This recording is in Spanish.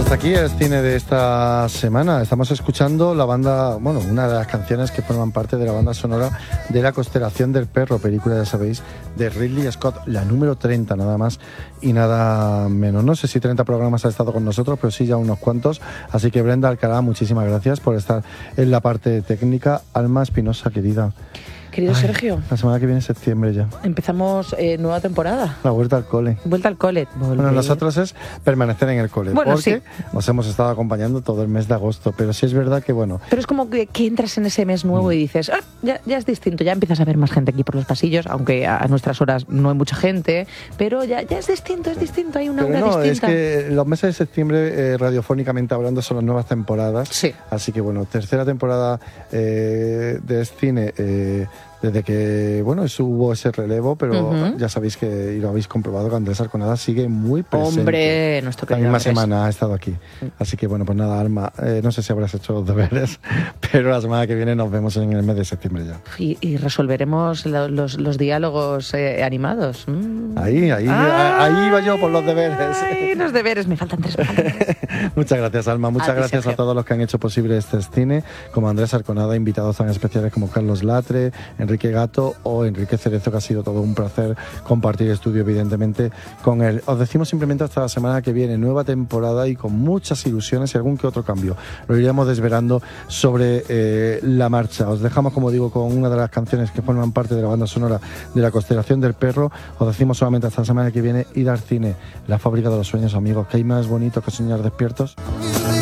hasta aquí el cine de esta semana. Estamos escuchando la banda, bueno, una de las canciones que forman parte de la banda sonora de La Constelación del Perro, película, ya sabéis, de Ridley Scott, la número 30, nada más y nada menos. No sé si 30 programas ha estado con nosotros, pero sí ya unos cuantos. Así que Brenda Alcalá, muchísimas gracias por estar en la parte técnica. Alma Espinosa, querida. Querido Sergio, la semana que viene es septiembre ya. Empezamos nueva temporada. La vuelta al cole. Vuelta al cole. Bueno, nosotros es permanecer en el cole. Bueno, porque sí, os hemos estado acompañando todo el mes de agosto. Pero sí es verdad que, bueno... Pero es como que entras en ese mes nuevo y dices, ya es distinto, ya empiezas a ver más gente aquí por los pasillos, aunque a nuestras horas no hay mucha gente, pero ya es distinto, hay una aura distinta. Es que los meses de septiembre, radiofónicamente hablando, son las nuevas temporadas. Sí. Así que, bueno, tercera temporada de cine... desde que, bueno, hubo ese relevo, pero ya sabéis que, y lo habéis comprobado, que Andrés Arconada sigue muy presente. Hombre, nuestro querido La misma Andrés. semana ha estado aquí. Así que, bueno, pues nada, Alma, no sé si habrás hecho los deberes, pero la semana que viene nos vemos en el mes de septiembre ya. Y resolveremos los diálogos animados. Ahí iba yo por los deberes. Ay, los deberes, me faltan tres. Muchas gracias, Alma. Muchas gracias a todos los que han hecho posible este cine, como Andrés Arconada, invitados tan especiales como Carlos Latre, Enrique Gato o Enrique Cerezo, que ha sido todo un placer compartir estudio, evidentemente, con él. Os decimos simplemente hasta la semana que viene, nueva temporada y con muchas ilusiones y algún que otro cambio. Lo iremos desvelando sobre la marcha. Os dejamos, como digo, con una de las canciones que forman parte de la banda sonora de La Constelación del Perro. Os decimos solamente hasta la semana que viene, ir al cine, la fábrica de los sueños, amigos, que hay más bonito que soñar despiertos.